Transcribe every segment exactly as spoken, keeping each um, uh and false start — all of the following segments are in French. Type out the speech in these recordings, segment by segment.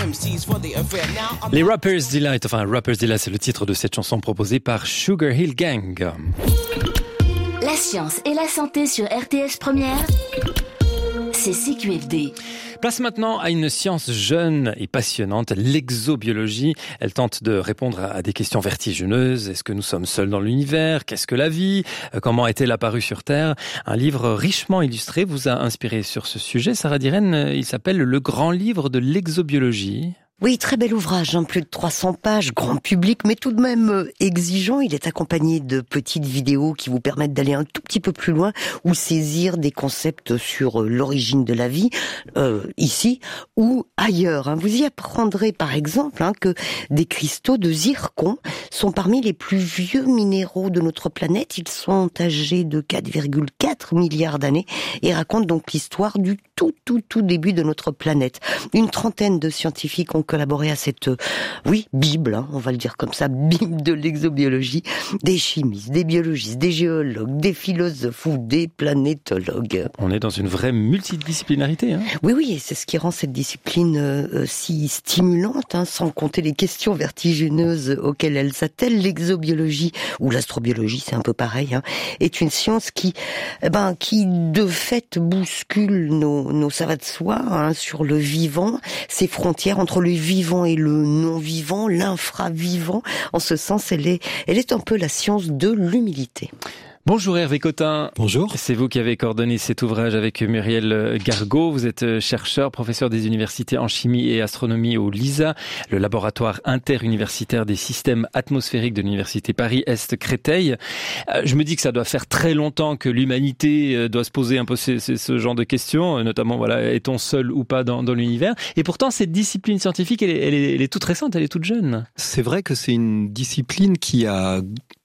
Les Rappers Delight, enfin Rappers Delight, c'est le titre de cette chanson proposée par Sugar Hill Gang. La science et la santé sur R T S Première, c'est C Q F D. Place maintenant à une science jeune et passionnante, l'exobiologie. Elle tente de répondre à des questions vertigineuses. Est-ce que nous sommes seuls dans l'univers ? Qu'est-ce que la vie ? Comment est-elle apparue sur Terre ? Un livre richement illustré vous a inspiré sur ce sujet. Sarah Diren, il s'appelle Le Grand Livre de l'exobiologie. Oui, très bel ouvrage, hein, plus de trois cents pages, grand public, mais tout de même euh, exigeant. Il est accompagné de petites vidéos qui vous permettent d'aller un tout petit peu plus loin ou saisir des concepts sur euh, l'origine de la vie, euh, ici ou ailleurs. Hein. Vous y apprendrez par exemple hein, que des cristaux de zircon sont parmi les plus vieux minéraux de notre planète. Ils sont âgés de quatre virgule quatre milliards d'années et racontent donc l'histoire du tout, tout, tout début de notre planète. Une trentaine de scientifiques ont collaboré à cette, euh, oui, Bible, hein, on va le dire comme ça, Bible de l'exobiologie, des chimistes, des biologistes, des géologues, des philosophes ou des planétologues. On est dans une vraie multidisciplinarité. Hein. Oui, oui, et c'est ce qui rend cette discipline euh, si stimulante, hein, sans compter les questions vertigineuses auxquelles elle s'attelle. L'exobiologie, ou l'astrobiologie, c'est un peu pareil, hein, est une science qui, eh ben, qui de fait bouscule nos, nos ça va de soi, hein, sur le vivant, ses frontières entre le vivant et le non-vivant, l'infravivant. En ce sens, elle est, elle est un peu la science de l'humilité. Bonjour Hervé Cotin. Bonjour. C'est vous qui avez coordonné cet ouvrage avec Muriel Gargaud. Vous êtes chercheur, professeur des universités en chimie et astronomie au LISA, le laboratoire interuniversitaire des systèmes atmosphériques de l'université Paris-Est Créteil. Je me dis que ça doit faire très longtemps que l'humanité doit se poser un peu ce, ce, ce genre de questions, notamment voilà, est-on seul ou pas dans, dans l'univers ? Et pourtant, cette discipline scientifique, elle est, elle est, elle est toute récente, elle est toute jeune. C'est vrai que c'est une discipline qui a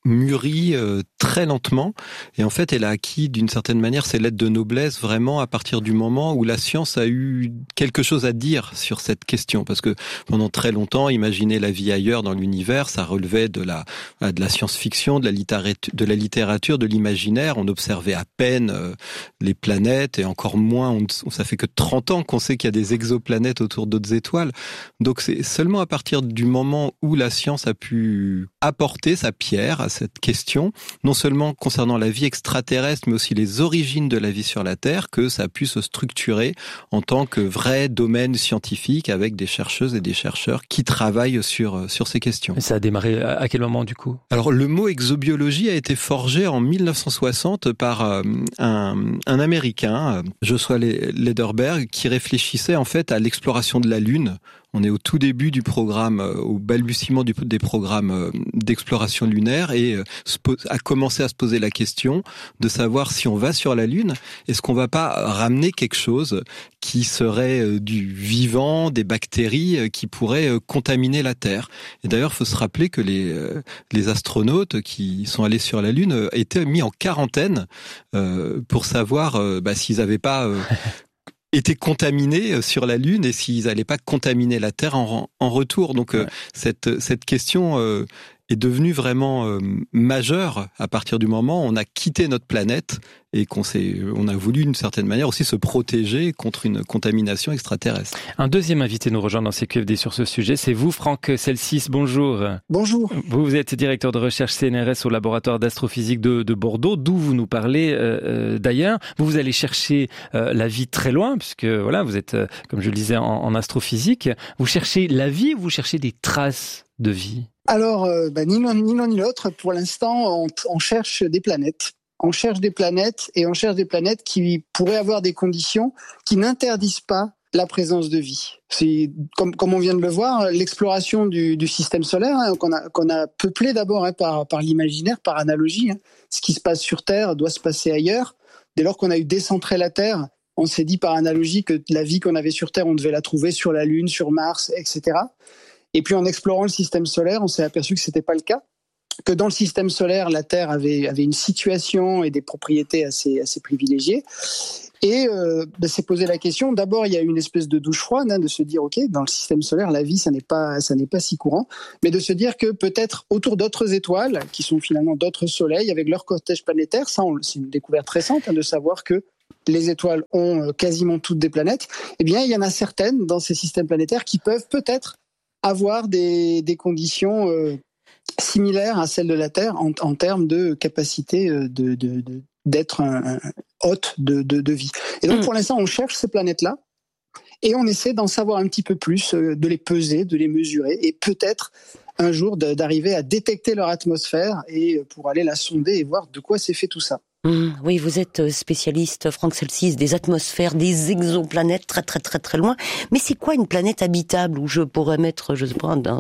mûri euh, très lentement et en fait elle a acquis d'une certaine manière ses lettres de noblesse vraiment à partir du moment où la science a eu quelque chose à dire sur cette question, parce que pendant très longtemps imaginer la vie ailleurs dans l'univers ça relevait de la de la science-fiction, de la littérature, de la littérature, de l'imaginaire. On observait à peine euh, les planètes et encore moins on, ça fait que trente ans qu'on sait qu'il y a des exoplanètes autour d'autres étoiles. Donc c'est seulement à partir du moment où la science a pu apporter sa pierre à cette question, non seulement concernant la vie extraterrestre, mais aussi les origines de la vie sur la Terre, que ça a pu se structurer en tant que vrai domaine scientifique avec des chercheuses et des chercheurs qui travaillent sur, sur ces questions. Et ça a démarré à quel moment du coup ? Alors le mot exobiologie a été forgé en mille neuf cent soixante par euh, un, un Américain, Joshua Lederberg, qui réfléchissait en fait à l'exploration de la Lune. On est au tout début du programme, au balbutiement du, des programmes d'exploration lunaire et a commencé à se poser la question de savoir si on va sur la Lune, est-ce qu'on va pas ramener quelque chose qui serait du vivant, des bactéries qui pourraient contaminer la Terre. Et d'ailleurs, il faut se rappeler que les, les astronautes qui sont allés sur la Lune étaient mis en quarantaine pour savoir bah, s'ils n'avaient pas... étaient contaminés sur la Lune et s'ils n'allaient pas contaminer la Terre en, en retour. Donc ouais. euh, cette, cette question euh, est devenue vraiment euh, majeure à partir du moment où on a quitté notre planète et qu'on s'est, on a voulu d'une certaine manière aussi se protéger contre une contamination extraterrestre. Un deuxième invité nous rejoint dans C Q F D sur ce sujet, c'est vous Franck Celsis, bonjour. Bonjour. Vous, vous êtes directeur de recherche C N R S au laboratoire d'astrophysique de, de Bordeaux, d'où vous nous parlez euh, euh, d'ailleurs. Vous, vous allez chercher euh, la vie très loin, puisque voilà, vous êtes, euh, comme je le disais, en, en astrophysique. Vous cherchez la vie ou vous cherchez des traces de vie ? Alors, euh, bah, ni l'un ni, ni l'autre. Pour l'instant, on, on cherche des planètes. On cherche des planètes et on cherche des planètes qui pourraient avoir des conditions qui n'interdisent pas la présence de vie. C'est comme, comme on vient de le voir, l'exploration du, du système solaire hein, qu'on a, qu'on a peuplé d'abord hein, par, par l'imaginaire, par analogie. Hein. Ce qui se passe sur Terre doit se passer ailleurs. Dès lors qu'on a eu décentré la Terre, on s'est dit par analogie que la vie qu'on avait sur Terre, on devait la trouver sur la Lune, sur Mars, et cetera. Et puis en explorant le système solaire, on s'est aperçu que c'était pas le cas. Que dans le système solaire, la Terre avait, avait une situation et des propriétés assez, assez privilégiées. Et euh, bah, s'est posé la question, d'abord il y a une espèce de douche froide, hein, de se dire ok, dans le système solaire, la vie, ça n'est pas, ça n'est pas si courant, mais de se dire que peut-être autour d'autres étoiles, qui sont finalement d'autres soleils, avec leur cortège planétaire, ça on, c'est une découverte récente, hein, de savoir que les étoiles ont quasiment toutes des planètes, eh bien, il y en a certaines dans ces systèmes planétaires qui peuvent peut-être avoir des, des conditions euh, similaires à celles de la Terre en, en termes de capacité de, de, de, d'être un, un hôte de, de, de vie. Et donc, mmh. pour l'instant, on cherche ces planètes-là et on essaie d'en savoir un petit peu plus, de les peser, de les mesurer et peut-être un jour de, d'arriver à détecter leur atmosphère et pour aller la sonder et voir de quoi c'est fait tout ça. Mmh, oui, vous êtes spécialiste, Franck Celsys, des atmosphères, des exoplanètes très très très très loin. Mais c'est quoi une planète habitable où je pourrais mettre, je sais pas, un,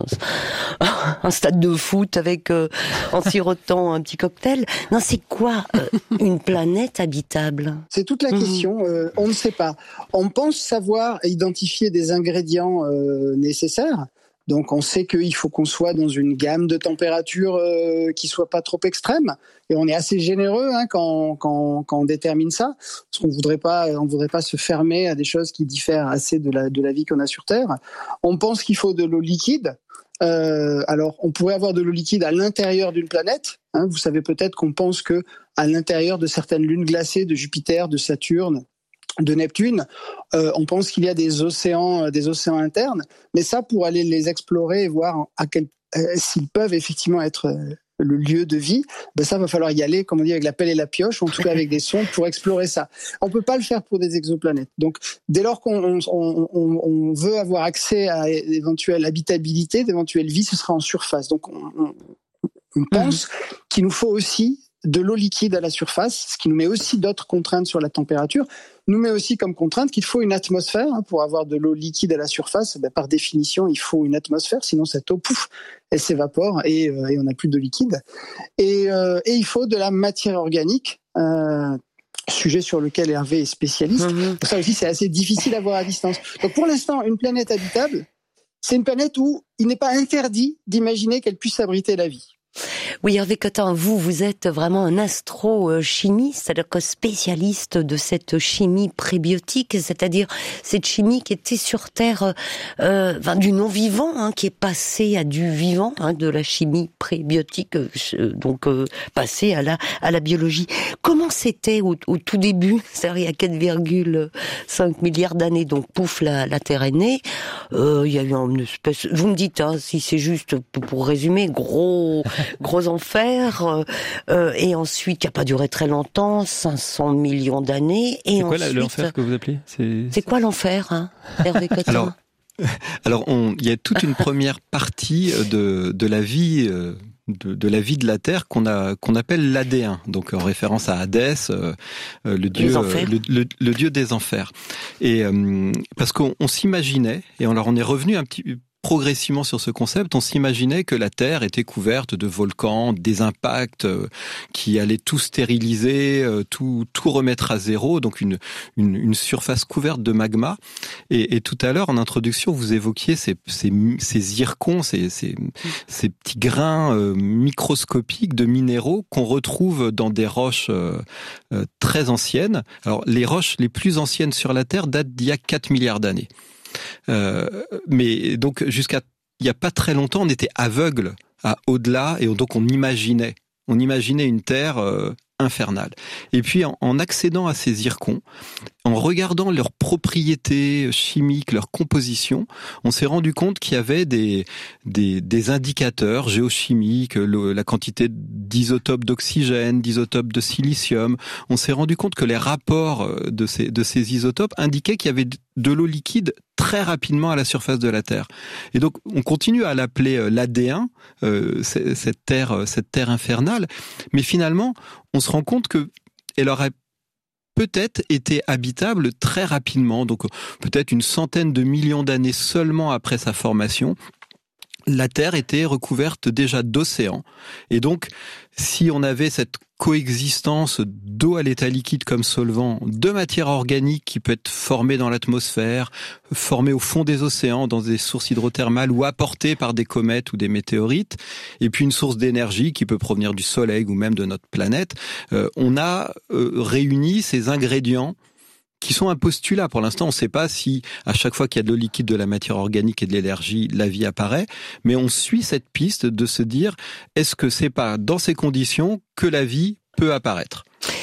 un stade de foot avec euh, en sirotant un petit cocktail? Non, c'est quoi euh, une planète habitable? C'est toute la mmh. question. Euh, on ne sait pas. On pense savoir identifier des ingrédients euh, nécessaires. Donc on sait qu'il faut qu'on soit dans une gamme de températures euh, qui soit pas trop extrême, et on est assez généreux hein, quand, quand, quand on détermine ça, parce qu'on voudrait pas, on voudrait pas se fermer à des choses qui diffèrent assez de la de la vie qu'on a sur Terre. On pense qu'il faut de l'eau liquide. Euh, alors on pourrait avoir de l'eau liquide à l'intérieur d'une planète. Hein, vous savez peut-être qu'on pense que à l'intérieur de certaines lunes glacées de Jupiter, de Saturne, de Neptune, euh, on pense qu'il y a des océans, des océans internes, mais ça, pour aller les explorer et voir à quel, euh, s'ils peuvent effectivement être euh, le lieu de vie, ben ça va falloir y aller, comme on dit, avec la pelle et la pioche, ou en tout cas avec des sondes pour explorer ça. On peut pas le faire pour des exoplanètes. Donc, dès lors qu'on on, on, on veut avoir accès à d'éventuelle habitabilité, d'éventuelle vie, ce sera en surface. Donc, on, on, on pense mmh. qu'il nous faut aussi de l'eau liquide à la surface, ce qui nous met aussi d'autres contraintes sur la température, nous met aussi comme contrainte qu'il faut une atmosphère. Hein, pour avoir de l'eau liquide à la surface, ben, par définition, il faut une atmosphère, sinon cette eau, pouf, elle s'évapore et, euh, et on n'a plus de liquide. Et, euh, et il faut de la matière organique, euh, sujet sur lequel Hervé est spécialiste. Mmh. Ça aussi, c'est assez difficile à voir à distance. Donc pour l'instant, une planète habitable, c'est une planète où il n'est pas interdit d'imaginer qu'elle puisse abriter la vie. Oui, Hervé Cotin, vous, vous êtes vraiment un astrochimiste, c'est-à-dire que spécialiste de cette chimie prébiotique, c'est-à-dire cette chimie qui était sur Terre, euh, enfin, du non-vivant, hein, qui est passée à du vivant, hein, de la chimie prébiotique, euh, donc euh, passée à la à la biologie. Comment c'était au, au tout début, c'est-à-dire il y a quatre virgule cinq milliards d'années, donc pouf, la, la Terre est née. Euh, il y a eu une espèce, vous me dites, hein, si c'est juste pour, pour résumer, gros gros enfer, euh, et ensuite qui a pas duré très longtemps, cinq cents millions d'années. Et c'est quoi ensuite, l'enfer que vous appelez? C'est, c'est quoi l'enfer, hein, Hervé Cotin? Alors, alors on, il y a toute une première partie de de la vie. Euh... De, de la vie de la Terre qu'on a qu'on appelle l'Adéen, donc en référence à Hadès, euh, le dieu euh, le, le, le dieu des enfers. Et euh, parce qu'on on s'imaginait, et alors on est revenu un petit progressivement sur ce concept, on s'imaginait que la Terre était couverte de volcans, des impacts euh, qui allaient tout stériliser, euh, tout tout remettre à zéro, donc une une, une surface couverte de magma. Et, et tout à l'heure en introduction, vous évoquiez ces ces, ces zircons, ces ces, ces petits grains euh, microscopiques de minéraux qu'on retrouve dans des roches euh, euh, très anciennes. Alors les roches les plus anciennes sur la Terre datent d'il y a quatre milliards d'années. Euh, mais donc jusqu'à il y a pas très longtemps, on était aveugle à au-delà, et donc on imaginait, on imaginait une Terre euh, infernale. Et puis en, en accédant à ces zircons, en regardant leurs propriétés chimiques, leur composition, on s'est rendu compte qu'il y avait des des, des indicateurs géochimiques, le, la quantité d'isotopes d'oxygène, d'isotopes de silicium. On s'est rendu compte que les rapports de ces de ces isotopes indiquaient qu'il y avait de l'eau liquide très rapidement à la surface de la Terre. Et donc on continue à l'appeler l'Adéen, euh, cette terre cette terre infernale, mais finalement on se rend compte que elle aurait peut-être été habitable très rapidement, donc peut-être une centaine de millions d'années seulement après sa formation. La Terre était recouverte déjà d'océans. Et donc, si on avait cette coexistence d'eau à l'état liquide comme solvant, de matière organique qui peut être formée dans l'atmosphère, formée au fond des océans, dans des sources hydrothermales ou apportée par des comètes ou des météorites, et puis une source d'énergie qui peut provenir du Soleil ou même de notre planète, euh, on a euh, réuni ces ingrédients qui sont un postulat. Pour l'instant, on ne sait pas si, à chaque fois qu'il y a de l'eau liquide, de la matière organique et de l'énergie, la vie apparaît, mais on suit cette piste de se dire, est-ce que c'est pas dans ces conditions que la vie peut apparaître ?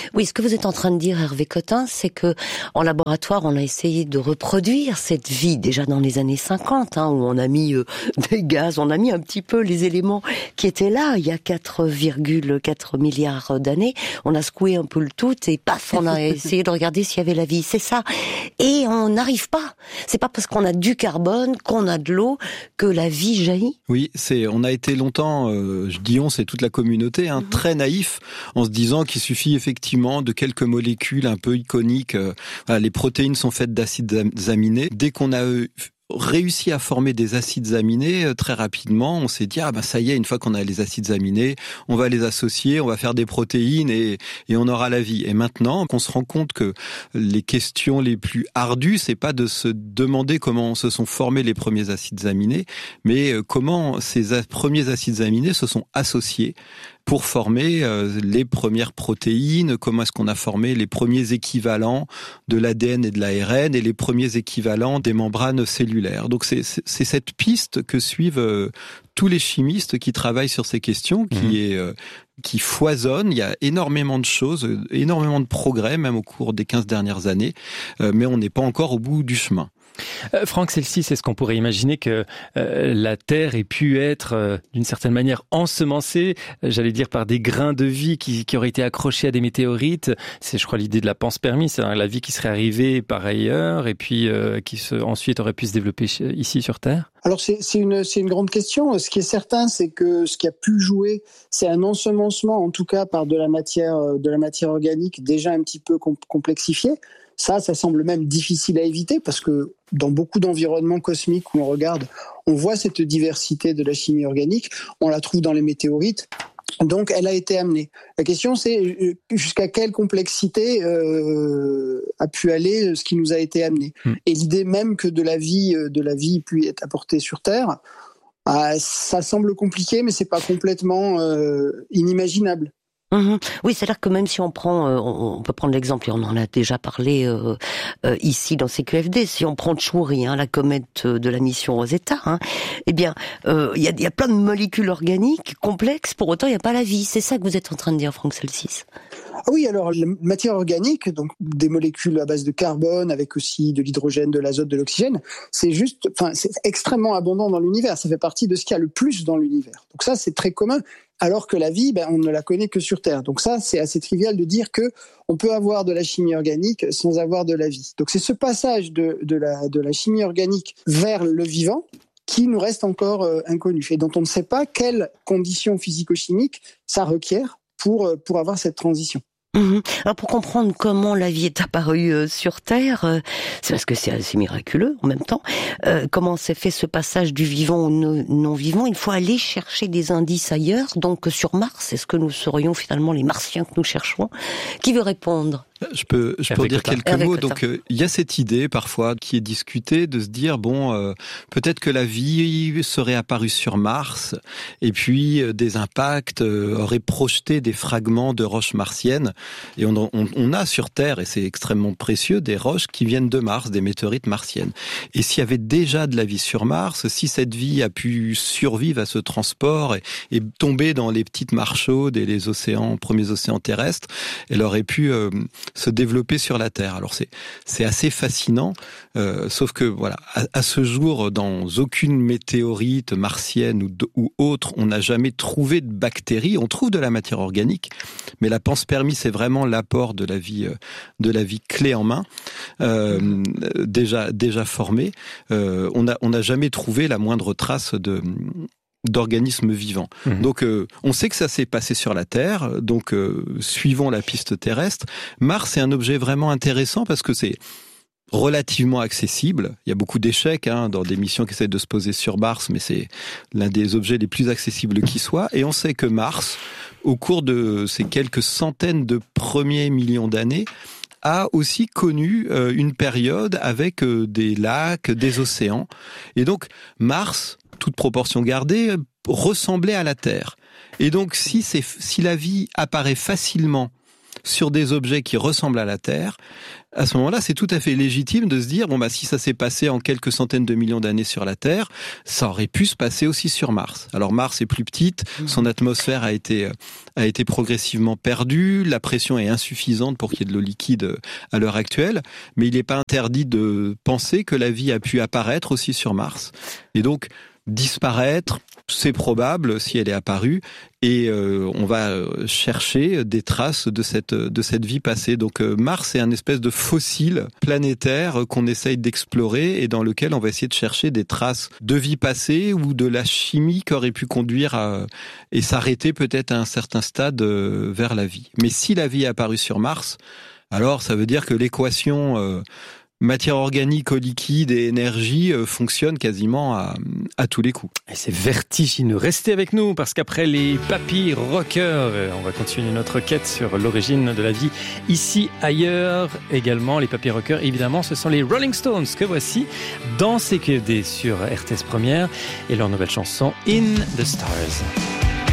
Oui, ce que vous êtes en train de dire, Hervé Cotin, c'est que en laboratoire, on a essayé de reproduire cette vie déjà dans les années cinquante, hein, où on a mis euh, des gaz, on a mis un petit peu les éléments qui étaient là il y a quatre virgule quatre milliards d'années. On a secoué un peu le tout et paf, on a essayé de regarder s'il y avait la vie. C'est ça. Et on n'arrive pas. C'est pas parce qu'on a du carbone, qu'on a de l'eau, que la vie jaillit. Oui, c'est. On a été longtemps, euh, je dis on, c'est toute la communauté, hein, mmh. très naïf, en se disant qu'il suffit effectivement de quelques molécules un peu iconiques. Euh, voilà, les protéines sont faites d'acides aminés. Dès qu'on a euh, réussi à former des acides aminés, très rapidement, on s'est dit, ah ben ça y est, une fois qu'on a les acides aminés, on va les associer, on va faire des protéines et, et on aura la vie. Et maintenant, qu'on se rend compte que les questions les plus ardues, c'est pas de se demander comment se sont formés les premiers acides aminés, mais comment ces premiers acides aminés se sont associés pour former euh, les premières protéines, comment est-ce qu'on a formé les premiers équivalents de l'A D N et de l'A R N et les premiers équivalents des membranes cellulaires. Donc c'est, c'est, c'est cette piste que suivent euh, tous les chimistes qui travaillent sur ces questions, qui mmh. est euh, qui foisonne. Il y a énormément de choses, énormément de progrès, même au cours des quinze dernières années, euh, mais on n'est pas encore au bout du chemin. Euh, Franck Celsys, est-ce qu'on pourrait imaginer que euh, la Terre ait pu être, euh, d'une certaine manière, ensemencée, euh, j'allais dire, par des grains de vie qui, qui auraient été accrochés à des météorites? C'est, je crois, l'idée de la panspermie, c'est la vie qui serait arrivée par ailleurs et puis euh, qui se, ensuite aurait pu se développer ici sur Terre. Alors c'est, c'est, une, c'est une grande question. Ce qui est certain, c'est que ce qui a pu jouer, c'est un ensemencement, en tout cas par de la matière, de la matière organique déjà un petit peu complexifiée. Ça, ça semble même difficile à éviter parce que dans beaucoup d'environnements cosmiques où on regarde, on voit cette diversité de la chimie organique, on la trouve dans les météorites, donc elle a été amenée. La question c'est jusqu'à quelle complexité euh, a pu aller ce qui nous a été amené. Mmh. Et l'idée même que de la vie, de la vie puisse être apportée sur Terre, euh, ça semble compliqué, mais c'est pas complètement euh, inimaginable. Mmh. Oui, c'est-à-dire que même si on prend, euh, on peut prendre l'exemple, et on en a déjà parlé euh, euh, ici dans C Q F D, si on prend Tchouri, hein, la comète de la mission Rosetta, hein, eh bien, il euh, y, a, y a plein de molécules organiques complexes, pour autant il n'y a pas la vie. C'est ça que vous êtes en train de dire, Franck Celsys. Ah oui, alors la matière organique, donc des molécules à base de carbone, avec aussi de l'hydrogène, de l'azote, de l'oxygène, c'est juste, enfin, c'est extrêmement abondant dans l'univers. Ça fait partie de ce qu'il y a le plus dans l'univers. Donc ça, c'est très commun. Alors que la vie, ben, on ne la connaît que sur Terre. Donc ça, c'est assez trivial de dire que on peut avoir de la chimie organique sans avoir de la vie. Donc c'est ce passage de, de, la, de la chimie organique vers le vivant qui nous reste encore euh, inconnu et dont on ne sait pas quelles conditions physico-chimiques ça requiert pour, pour avoir cette transition. Mmh. Alors pour comprendre comment la vie est apparue euh, sur Terre, euh, c'est parce que c'est assez miraculeux en même temps, euh, comment s'est fait ce passage du vivant au non-vivant, il faut aller chercher des indices ailleurs, donc sur Mars, est-ce que nous serions finalement les Martiens que nous cherchons? Qui veut répondre? Je peux, je peux dire quelques Hervé mots. Cotin. Donc, il euh, y a cette idée parfois qui est discutée de se dire bon, euh, peut-être que la vie serait apparue sur Mars et puis euh, des impacts euh, auraient projeté des fragments de roches martiennes. Et on, on, on a sur Terre, et c'est extrêmement précieux, des roches qui viennent de Mars, des météorites martiennes. Et s'il y avait déjà de la vie sur Mars, si cette vie a pu survivre à ce transport et, et tomber dans les petites mares chaudes et les océans, premiers océans terrestres, elle aurait pu euh, se développer sur la Terre. Alors c'est c'est assez fascinant, euh, sauf que voilà, à, à ce jour, dans aucune météorite martienne ou, de, ou autre, on n'a jamais trouvé de bactéries. On trouve de la matière organique, mais la panspermie, c'est vraiment l'apport de la vie, euh, de la vie clé en main, euh, déjà déjà formée. Euh, on a on n'a jamais trouvé la moindre trace de d'organismes vivants. Mmh. Donc euh, on sait que ça s'est passé sur la Terre, donc euh, suivons la piste terrestre. Mars est un objet vraiment intéressant parce que c'est relativement accessible. Il y a beaucoup d'échecs hein, dans des missions qui essaient de se poser sur Mars, mais c'est l'un des objets les plus accessibles qui soit. Et on sait que Mars, au cours de ces quelques centaines de premiers millions d'années, a aussi connu euh, une période avec euh, des lacs, des océans. Et donc Mars, toute proportion gardée, ressemblait à la Terre. Et donc, si, c'est, si la vie apparaît facilement sur des objets qui ressemblent à la Terre, à ce moment-là, c'est tout à fait légitime de se dire, bon, bah, si ça s'est passé en quelques centaines de millions d'années sur la Terre, ça aurait pu se passer aussi sur Mars. Alors, Mars est plus petite, son atmosphère a été, a été progressivement perdue, la pression est insuffisante pour qu'il y ait de l'eau liquide à l'heure actuelle, mais il n'est pas interdit de penser que la vie a pu apparaître aussi sur Mars. Et donc, disparaître, c'est probable si elle est apparue, et euh, on va chercher des traces de cette de cette vie passée. Donc euh, Mars est un espèce de fossile planétaire qu'on essaye d'explorer et dans lequel on va essayer de chercher des traces de vie passée ou de la chimie qui aurait pu conduire à et s'arrêter peut-être à un certain stade euh, vers la vie. Mais si la vie est apparue sur Mars, alors ça veut dire que l'équation euh, matière organique au liquide et énergie euh, fonctionne quasiment à, à tous les coups. Et c'est vertigineux. Restez avec nous parce qu'après les papy rockers, on va continuer notre quête sur l'origine de la vie ici, ailleurs. Également, les papy rockers, évidemment, ce sont les Rolling Stones que voici dans C Q F D sur R T S Première et leur nouvelle chanson In the Stars.